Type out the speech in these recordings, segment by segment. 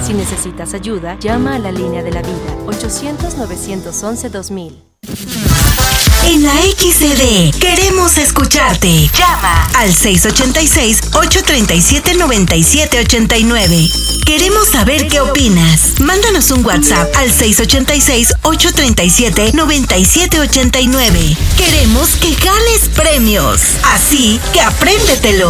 Si necesitas ayuda, llama a la línea de la vida, 800-911-2000. En la XCD queremos escucharte. Llama al 686-837-9789. Queremos saber qué opinas. Mándanos un WhatsApp al 686-837-9789. Queremos que ganes premios. Así que apréndetelo.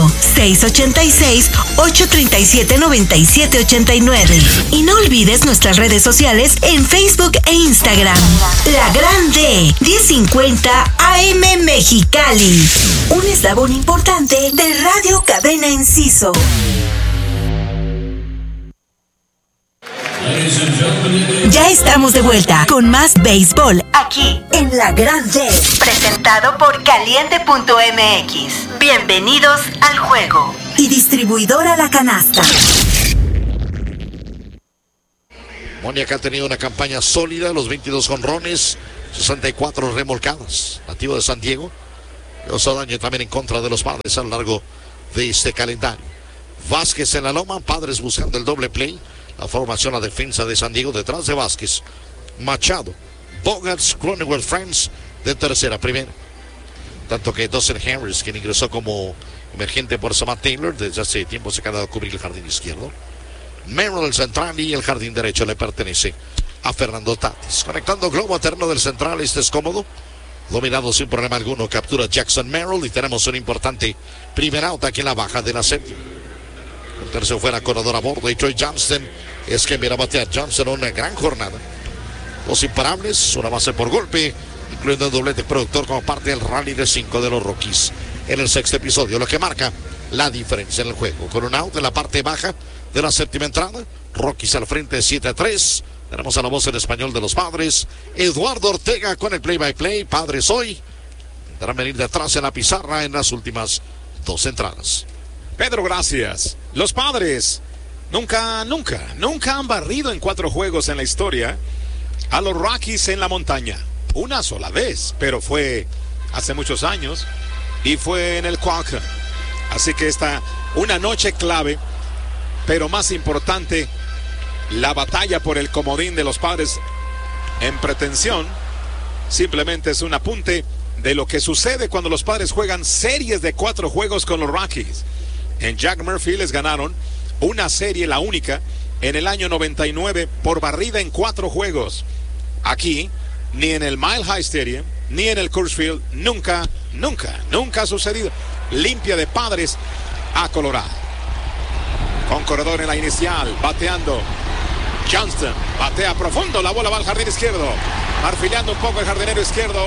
686-837-9789. Y no olvides nuestras redes sociales en Facebook e Instagram. La Grande 1050 AM Mexicali, un eslabón importante de Radio Cadena Enciso. Ya estamos de vuelta con más béisbol aquí en La Grande, presentado por Caliente.mx. Bienvenidos al juego. Y distribuidora La Canasta. Moniak ha tenido una campaña sólida, los 22 jonrones, 64 remolcadas, nativo de San Diego. Causó daño también en contra de los Padres a lo largo de este calendario. Vázquez en la loma, Padres buscando el doble play. La formación, la defensa de San Diego detrás de Vázquez. Machado, Bogarts, Cronenworth, Friends de tercera, primera. Tanto que Dustin Harris, quien ingresó como emergente por Samad Taylor, desde hace tiempo se ha quedado a cubrir el jardín izquierdo. Merrill el central y el jardín derecho le pertenece a Fernando Tatis. Conectando globo terreno del central, este es cómodo. Dominado sin problema alguno, captura Jackson Merrill y tenemos un importante primer out aquí en la baja de la séptima. El tercero fue la corredora a bordo y Troy Johnston es que mira batear. Johnston una gran jornada. Dos imparables, una base por golpe, incluyendo el doblete productor como parte del rally de 5 de los Rockies en el sexto episodio, lo que marca la diferencia en el juego. Con un out en la parte baja de la séptima entrada, Rockies al frente 7-3. Tenemos a la voz en español de los Padres, Eduardo Ortega con el play-by-play. Padres hoy tendrán venir detrás en la pizarra en las últimas dos entradas. Pedro, gracias. Los Padres nunca han barrido en 4 juegos en la historia a los Rockies en la montaña. Una sola vez, pero fue hace muchos años y fue en el Qualcomm. Así que esta una noche clave, pero más importante, la batalla por el comodín de los Padres en pretensión. Simplemente es un apunte de lo que sucede cuando los Padres juegan series de 4 juegos con los Rockies. En Jack Murphy les ganaron una serie, la única, en el año 99 por barrida en 4 juegos. Aquí, ni en el Mile High Stadium, ni en el Coors Field, nunca ha sucedido. Limpia de Padres a Colorado. Con corredor en la inicial, bateando. Johnston batea profundo, la bola va al jardín izquierdo. Marfilando un poco el jardinero izquierdo.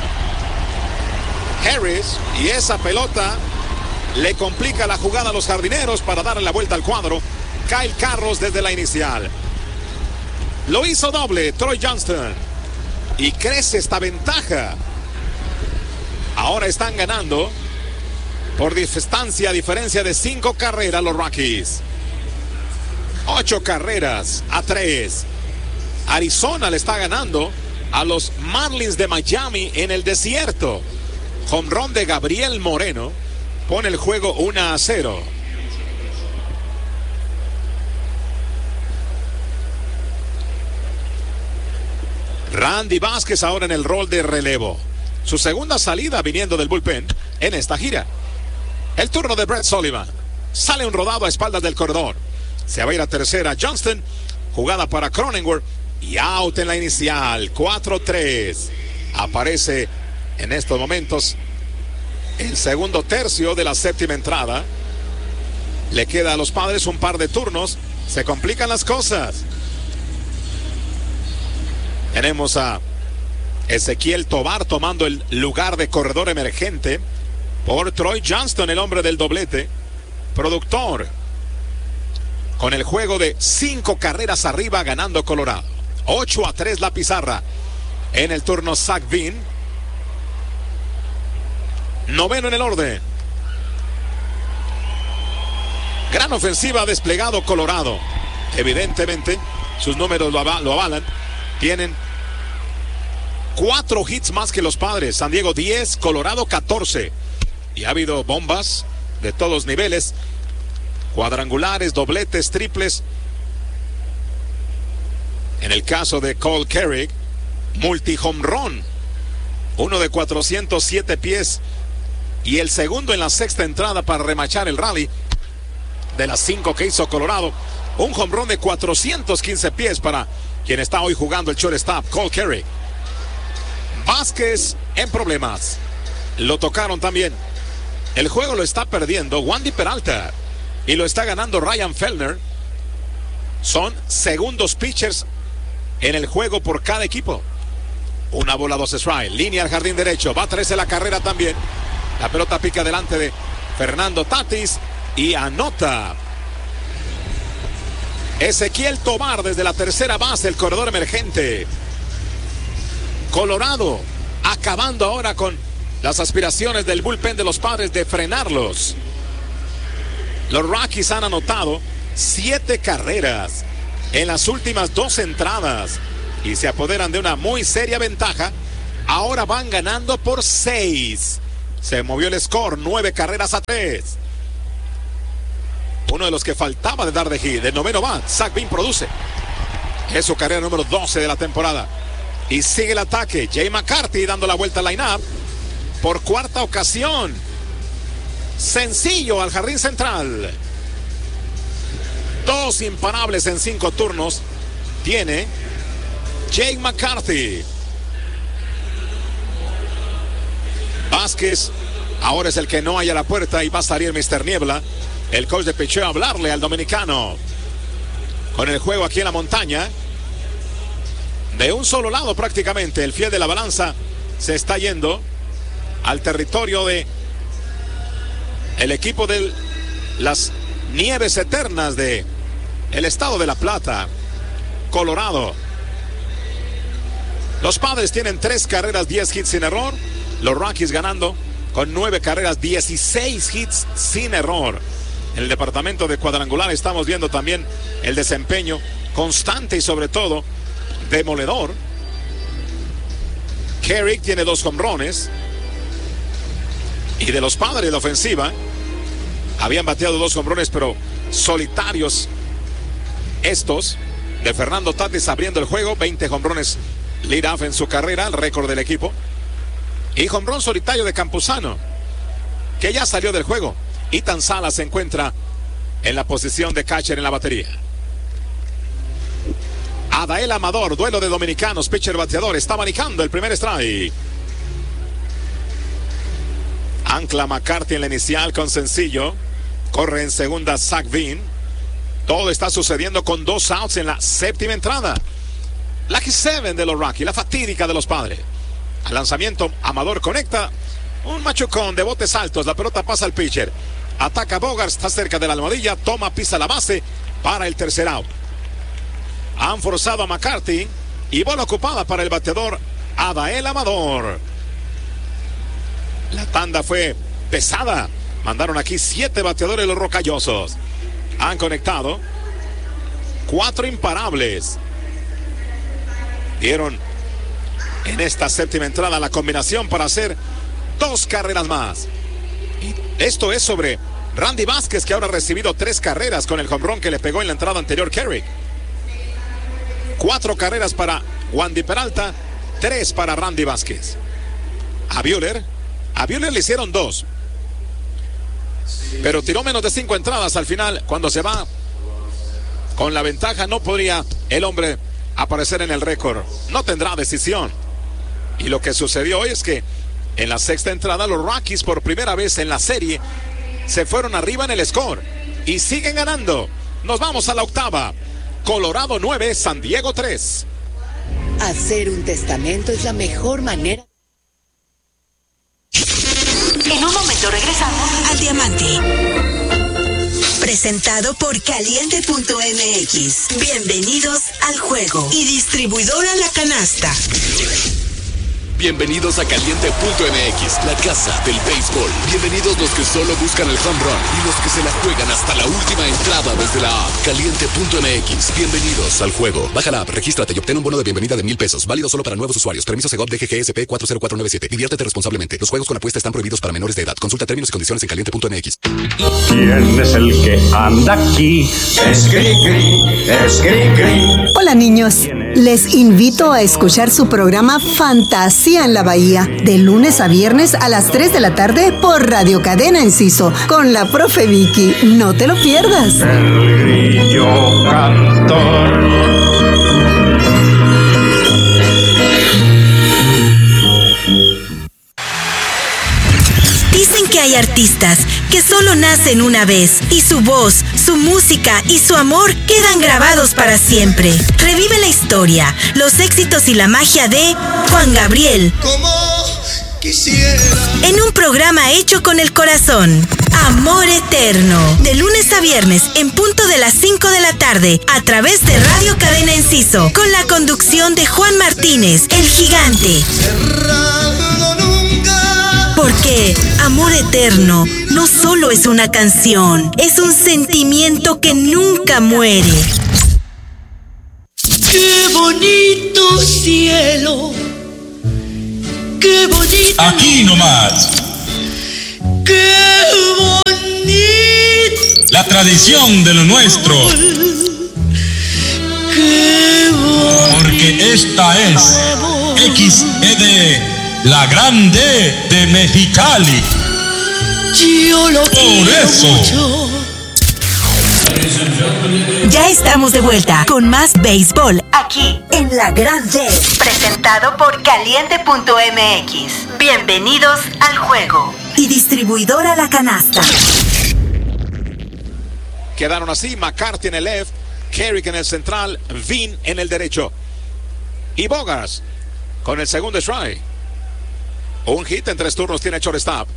Harris, y esa pelota le complica la jugada a los jardineros para darle la vuelta al cuadro. Kyle Carros desde la inicial. Lo hizo doble Troy Johnston. Y crece esta ventaja. Ahora están ganando por distancia, diferencia de 5 carreras los Rockies. 8 carreras a 3. Arizona le está ganando a los Marlins de Miami en el desierto. Home run de Gabriel Moreno pone el juego 1-0. Randy Vázquez ahora en el rol de relevo. Su segunda salida viniendo del bullpen en esta gira. El turno de Brett Sullivan. Sale un rodado a espaldas del corredor. Se va a ir a tercera Johnston. Jugada para Cronenworth. Y out en la inicial. 4-3. Aparece en estos momentos el segundo tercio de la séptima entrada. Le queda a los Padres un par de turnos. Se complican las cosas. Tenemos a Ezequiel Tovar tomando el lugar de corredor emergente por Troy Johnston, el hombre del doblete. Productor. Con el juego de 5 carreras arriba ganando Colorado. 8-3 la pizarra. En el turno Zach Veen. Noveno en el orden. Gran ofensiva ha desplegado Colorado. Evidentemente, sus números lo avalan. Tienen 4 hits más que los Padres. San Diego 10, Colorado 14. Y ha habido bombas de todos niveles. Cuadrangulares, dobletes, triples. En el caso de Cole Carrick, multi-home run. Uno de 407 pies y el segundo en la sexta entrada para remachar el rally de las 5 que hizo Colorado. Un home run de 415 pies para quien está hoy jugando el shortstop, Cole Carrick. Vázquez en problemas. Lo tocaron también. El juego lo está perdiendo Wandy Peralta y lo está ganando Ryan Feltner. Son segundos pitchers en el juego por cada equipo. Una bola, 2 strikes. Línea al jardín derecho. Va a traerse la carrera también. La pelota pica delante de Fernando Tatis y anota. Ezequiel Tovar desde la tercera base, el corredor emergente. Colorado acabando ahora con las aspiraciones del bullpen de los Padres de frenarlos. Los Rockies han anotado 7 carreras en las últimas 2 entradas y se apoderan de una muy seria ventaja. Ahora van ganando por 6. Se movió el score, 9-3. Uno de los que faltaba de dar de hit, el noveno bat, Zach Bean produce. Es su carrera número 12 de la temporada. Y sigue el ataque, Jay McCarthy dando la vuelta al line-up por cuarta ocasión. Sencillo al jardín central. 2 imparables en 5 turnos tiene Jay McCarthy. Vázquez ahora es el que no haya la puerta y va a salir Mr. Niebla, el coach de picheo, a hablarle al dominicano. Con el juego aquí en la montaña, de un solo lado prácticamente, el fiel de la balanza se está yendo al territorio de el equipo de las nieves eternas de el estado de La Plata, Colorado. Los Padres tienen 3 carreras, 10 hits sin error. Los Rockies ganando con 9 carreras, 16 hits sin error. En el departamento de cuadrangular estamos viendo también el desempeño constante y sobre todo demoledor. Carrick tiene 2 jonrones. Y de los Padres de ofensiva habían bateado 2 jonrones, pero solitarios estos de Fernando Tatis abriendo el juego. 20 jonrones lead-off en su carrera, el récord del equipo. Y jonrón solitario de Campuzano, que ya salió del juego. Ethan Salas se encuentra en la posición de catcher en la batería. Adael Amador, duelo de dominicanos, pitcher bateador, está manejando el primer strike. Ancla McCarthy en la inicial con sencillo. Corre en segunda Zach Bean. Todo está sucediendo con 2 outs en la séptima entrada. Lucky 7 de los Rockies, la fatídica de los Padres. Al lanzamiento, Amador conecta un machucón de botes altos. La pelota pasa al pitcher. Ataca Bogaerts, está cerca de la almohadilla. Toma, pisa la base para el tercer out. Han forzado a McCarthy y bola ocupada para el bateador Adael Amador. La tanda fue pesada. Mandaron aquí 7 bateadores los rocallosos. Han conectado 4 imparables. Dieron en esta séptima entrada la combinación para hacer 2 carreras más. Y esto es sobre Randy Vázquez, que ahora ha recibido 3 carreras con el home run que le pegó en la entrada anterior Carrick. 4 carreras para Wandy Peralta, 3 para Randy Vázquez. A Buehler le hicieron 2, pero tiró menos de 5 entradas al final. Cuando se va con la ventaja, no podría el hombre aparecer en el récord. No tendrá decisión. Y lo que sucedió hoy es que en la sexta entrada los Rockies por primera vez en la serie se fueron arriba en el score y siguen ganando. Nos vamos a la octava. Colorado 9, San Diego 3. Hacer un testamento es la mejor manera. En un momento regresamos al Diamante. Presentado por Caliente.mx. Bienvenidos al juego. Y distribuidora La Canasta. Bienvenidos a Caliente.mx, la casa del béisbol. Bienvenidos los que solo buscan el home run y los que se la juegan hasta la última entrada desde la app. Caliente.mx, bienvenidos al juego. Baja la app, regístrate y obtén un bono de bienvenida de $1,000. Válido solo para nuevos usuarios. Permiso Segov DGGSP 40497. Diviértete responsablemente. Los juegos con apuesta están prohibidos para menores de edad. Consulta términos y condiciones en Caliente.mx. ¿Quién es el que anda aquí? Es Cricri, es Cricri. Hola niños, Les invito a escuchar su programa Fantasía en la Bahía, de lunes a viernes a las 3 de la tarde por Radio Cadena Enciso, con la profe Vicky. No te lo pierdas. El grillo cantor. Dicen que hay artistas que solo nacen una vez y su voz, su música y su amor quedan grabados para siempre. Revive la historia, los éxitos y la magia de Juan Gabriel. Como quisiera. En un programa hecho con el corazón. Amor Eterno. De lunes a viernes en punto de las 5 de la tarde a través de Radio Cadena Enciso. Con la conducción de Juan Martínez, el gigante. Porque Amor Eterno no solo es una canción, es un sentimiento que nunca muere. ¡Qué bonito cielo! ¡Qué bonito! Aquí nomás. ¡Qué bonito! La tradición de lo nuestro. ¡Qué bonito! Porque esta es XED. La Grande de Mexicali. Yo lo Por eso. Mucho. Ya estamos de vuelta con más béisbol aquí en La Grande. Presentado por Caliente.mx. Bienvenidos al juego. Y distribuidora La Canasta. Quedaron así McCarthy en el left, Carrick en el central, Vin en el derecho. Y Bogaerts con el segundo strike. Un hit en 3 turnos tiene shortstop.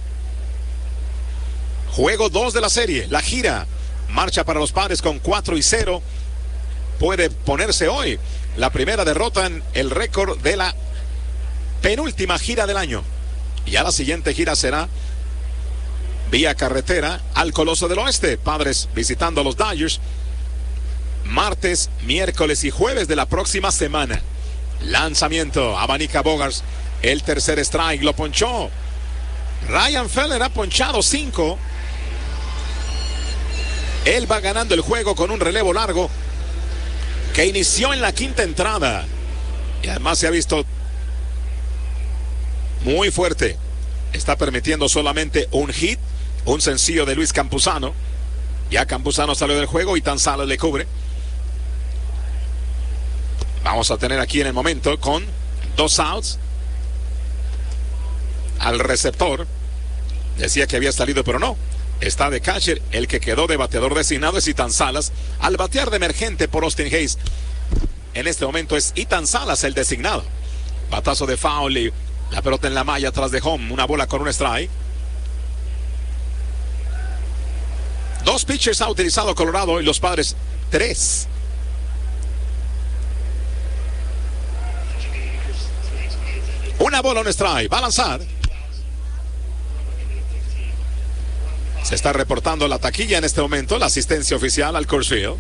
Juego 2 de la serie. La gira marcha para los Padres con 4-0. Puede ponerse hoy la primera derrota en el récord de la penúltima gira del año. Ya la siguiente gira será vía carretera al Coloso del Oeste. Padres visitando a los Dodgers martes, miércoles y jueves de la próxima semana. Lanzamiento, abanica Bogaerts. El tercer strike lo ponchó. Ryan Feller ha ponchado 5. Él va ganando el juego con un relevo largo que inició en la quinta entrada. Y además se ha visto muy fuerte. Está permitiendo solamente un hit, un sencillo de Luis Campuzano. Ya Campuzano salió del juego y Ethan Salas le cubre. Vamos a tener aquí en el momento con 2 outs. Al receptor, decía que había salido, pero no. Está de catcher. El que quedó de bateador designado es Ethan Salas. Al batear de emergente por Austin Hayes, en este momento es Ethan Salas el designado. Batazo de foul y la pelota en la malla atrás de home. Una bola con un strike. 2 pitchers ha utilizado Colorado y los Padres 3. Una bola, un strike. Va a lanzar. Se está reportando la taquilla en este momento, la asistencia oficial al Coors Field.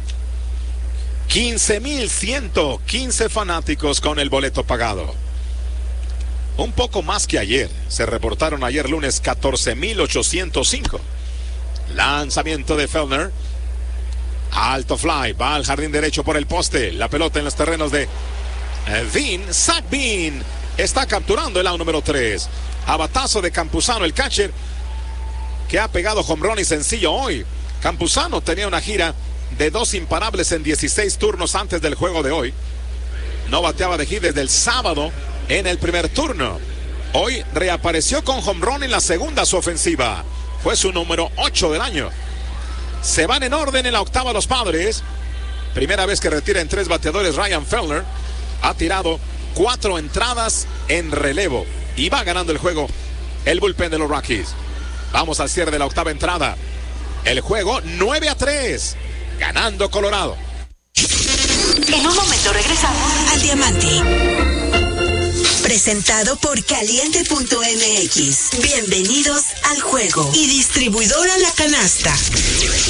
15,115 fanáticos con el boleto pagado. Un poco más que ayer. Se reportaron ayer lunes 14,805. Lanzamiento de Fellner. Alto fly. Va al jardín derecho por el poste. La pelota en los terrenos de Vin. Zach Vin está capturando el out número 3. A batazo de Campuzano, el catcher, que ha pegado home run y sencillo hoy. Campuzano tenía una gira de 2 imparables en 16 turnos antes del juego de hoy. No bateaba de hit desde el sábado en el primer turno. Hoy reapareció con home run en la segunda su ofensiva. Fue su número 8 del año. Se van en orden en la octava los Padres. Primera vez que retira en 3 bateadores Ryan Fellner. Ha tirado 4 entradas en relevo. Y va ganando el juego el bullpen de los Rockies. Vamos al cierre de la octava entrada. El juego 9-3. Ganando Colorado. En un momento regresamos al Diamante. Presentado por Caliente.mx. Bienvenidos al juego. Y distribuidora La Canasta.